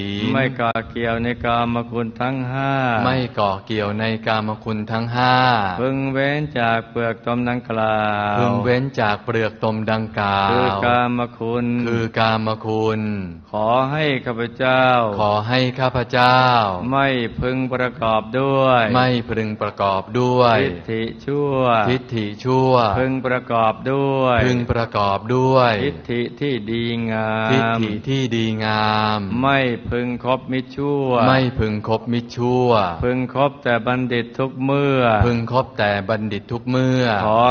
ไม่ก่อเกี่ยวในกามคุณทั้งห้าไม่ก่อเกี่ยวในกามคุณทั้งห้าพึงเว้นจากเปลือกตมดังกล่าวพึงเว้นจากเปลือกตมดังกล่าวคือกามคุณขอให้ข้าพเจ้าไม่พึงประกอบด้วยทิฏฐิชั่วพึงประกอบด้วยทิฏฐิที่ดีงามไม่พึงคบมิจฉาพึงคบแต่บัณฑิตทุกเมื่อขอ